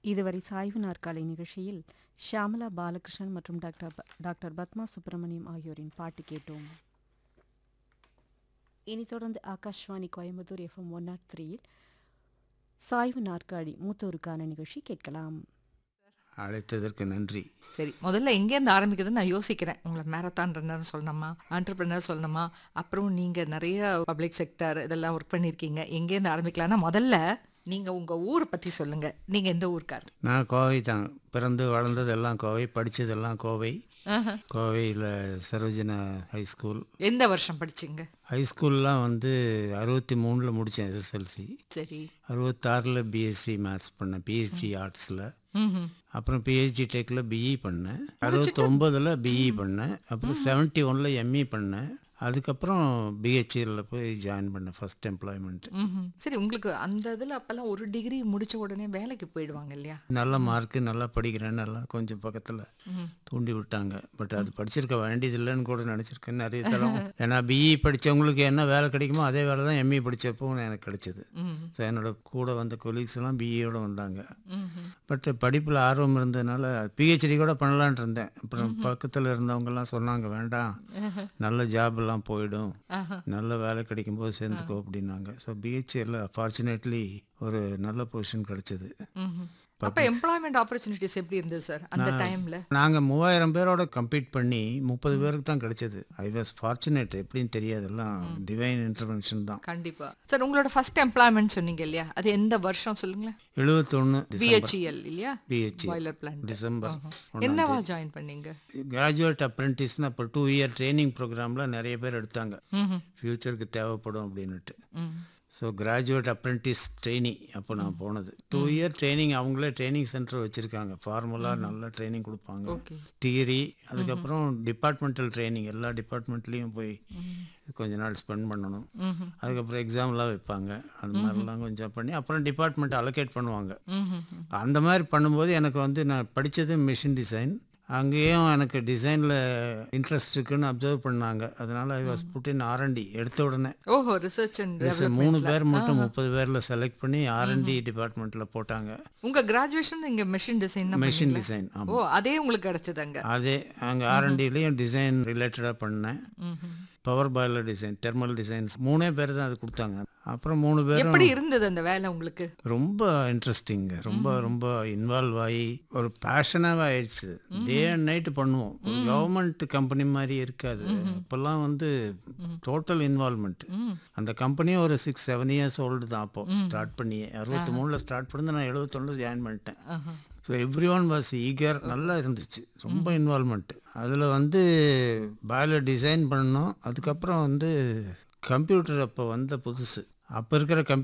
இதுவரை சாய்வு நாற்காலி நிகழ்ச்சியில் ஷியாமலா பாலகிருஷ்ணன் மற்றும் டாக்டர் பத்மா சுப்பிரமணியம் ஆகியோரின் பாட்டு கேட்டோம். இனி தொடர்ந்து ஆகாஷ்வாணி கோயம்புத்தூர் FM 103யில் சாய்வு நாற்காலி மூத்தோருக்கான நிகழ்ச்சி கேட்கலாம். அழைத்ததற்கு நன்றி. சரி, முதல்ல எங்கேருந்து ஆரம்பிக்கிறதுன்னு நான் யோசிக்கிறேன். உங்களை மேரத்தான் ரன்னர் சொல்லணுமா, ஆண்டர்பிரினர் சொல்லணுமா, அப்புறம் நீங்கள் நிறைய பப்ளிக் செக்டர் இதெல்லாம் ஒர்க் பண்ணியிருக்கீங்க. எங்கேருந்து ஆரம்பிக்கலாம்னா முதல்ல நீங்கள் உங்கள் ஊரை பற்றி சொல்லுங்கள். நீங்கள் எந்த ஊருக்கார்? நான் கோவை தான். பிறந்து வளர்ந்ததெல்லாம் கோவை, படித்ததெல்லாம் கோவை. கோவையில் சரோஜனா ஹைஸ்கூல். எந்த வருஷம் படிச்சிங்க? ஹைஸ்கூல்லாம் வந்து 63ல் முடித்தேன் SSLC. சரி. 66ல் பிஎஸ்சி மேத்ஸ் பண்ணேன், பிஎஸ்சி ஆர்ட்ஸில். அப்புறம் பிஹெச்டி டெக்கில் பிஇ பண்ணேன். 69ல் பிஇ பண்ணேன். அப்புறம் 71ல் எம்இ பண்ணேன். அதுக்கப்புறம் பிஹெச்இயில் போய் ஜாயின் பண்ணேன், ஃபர்ஸ்ட் எம்ப்ளாய்மெண்ட். சரி, உங்களுக்கு அந்த இதில் அப்போல்லாம் ஒரு டிகிரி முடித்த உடனே வேலைக்கு போயிடுவாங்க இல்லையா? நல்ல மார்க்கு, நல்லா படிக்கிறேன், நல்லா கொஞ்சம் பக்கத்தில் தூண்டி விட்டாங்க. பட் அது படிச்சிருக்க வேண்டியதில்லைன்னு கூட நினச்சிருக்கேன் நிறைய தரம். ஏன்னா பிஇ படித்தவங்களுக்கு என்ன வேலை கிடைக்குமோ அதே வேலை தான் எம்இ படித்தப்போ எனக்கு கிடைச்சிது. ஸோ என்னோட கூட வந்த கொலீக்ஸ் எல்லாம் பிஇயோட வந்தாங்க. பட் படிப்பில் ஆர்வம் இருந்ததுனால பிஹெச்டி கூட பண்ணலான் இருந்தேன். அப்புறம் பக்கத்தில் இருந்தவங்கெல்லாம் சொன்னாங்க, வேண்டாம், நல்ல ஜாப் எல்லாம் போயிடும், நல்ல வேலை கிடைக்கும் போது சேர்ந்துக்கோ அப்படின்னாங்க. ஸோ பிஹெச்டியில் ஃபார்ச்சுனேட்லி ஒரு நல்ல பொசிஷன் கிடைச்சது. அப்போ எம்ப்ளாய்மெண்ட் ஆப்பர்ச்சுனிட்டிஸ் எப்படி இருந்தது சார் அந்த டைமில்? நாங்கள் 3000 பேரோட கம்பீட் பண்ணி 30 பேருக்கு தான் கிடைச்சது. I was fortunate. எப்படின்னு தெரியாது, எல்லாம் டிவைன் இன்டர்வென்ஷன் தான். கண்டிப்பாக சார். உங்களோட ஃபர்ஸ்ட் எம்ப்ளாய்மெண்ட் சொன்னீங்க இல்லையா, அது எந்த வருஷம் சொல்லுங்களேன்? 71 பிஹெச்இஎல் இல்லையா? BHE boiler plant. டிசம்பர். என்னவா ஜாயின் பண்ணீங்க? கிராஜுவேட் அப்ரெண்டிஸ்னு அப்போ 2 இயர் ட்ரைனிங் ப்ரோக்ராமில் நிறைய பேர் எடுத்தாங்க, ஃப்யூச்சருக்கு தேவைப்படும் அப்படின்னுட்டு. ஸோ கிராஜுவேட் அப்ரெண்டிஸ் ட்ரைனிங் அப்போ நான் போனது. 2 இயர் ட்ரைனிங். அவங்களே ட்ரைனிங் சென்டர் வச்சுருக்காங்க, ஃபார்முலாக நல்ல ட்ரைனிங் கொடுப்பாங்க, தியரி. அதுக்கப்புறம் டிபார்ட்மெண்டல் ட்ரைனிங், எல்லா டிபார்ட்மெண்ட்லேயும் போய் கொஞ்ச நாள் ஸ்பெண்ட் பண்ணணும். அதுக்கப்புறம் எக்ஸாம்லாம் வைப்பாங்க. அந்த மாதிரிலாம் கொஞ்சம் பண்ணி அப்புறம் டிபார்ட்மெண்ட் அலோகேட் பண்ணுவாங்க. அந்த மாதிரி பண்ணும்போது எனக்கு வந்து நான் படித்தது மிஷின் டிசைன். அங்கேயும் எனக்கு டிசைனில் இன்ட்ரெஸ்ட் இருக்குன்னு அப்சர்வ் பண்ணாங்க. அதனால் I was put in R&D எடுத்த உடனே. ஓஹோ, ரிசர்ச் அண்ட் 3 பேர் மட்டும் 30 பேரில் செலக்ட் பண்ணி R&D டிபார்ட்மெண்ட்டில் போட்டாங்க. உங்கள் கிராஜுவேஷன் இங்கே மெஷின் டிசைன்? Machine design. ஓ, அதே உங்களுக்கு கிடைச்சது அங்கே? அதே அங்கே R&Dலையும் டிசைன் ரிலேட்டடாக பண்ணேன். Power boiler design, thermal designs 3 பேர் தான் அது கொடுத்தாங்க. அப்புறம் 3 பேரும். எப்படி இருந்தது அந்த வேலை உங்களுக்கு? ரொம்ப இன்ட்ரெஸ்டிங், ரொம்ப ரொம்ப இன்வால்வ் ஆகி ஒரு பேஷனாகவே ஆயிடுச்சு. டே அண்ட் நைட்டு பண்ணுவோம். ஒரு கவர்மெண்ட் கம்பெனி மாதிரி இருக்காது. அப்போல்லாம் வந்து டோட்டல் இன்வால்வ்மெண்ட். அந்த கம்பெனியும் ஒரு 6-7 இயர்ஸ் ஓல்டு தான் அப்போ ஸ்டார்ட் பண்ணி. 63ல் ஸ்டார்ட் பண்ணி நான் 71ல் ஜாயின் பண்ணிட்டேன். So every one was eager. நல்லா இருந்துச்சு, ரொம்ப இன்வால்வ்மெண்ட். அதில் வந்து பாய்லர் டிசைன் பண்ணோம். அதுக்கப்புறம் வந்து கம்ப்யூட்டர் அப்போ வந்த புதுசு. அப்போ இருக்கிற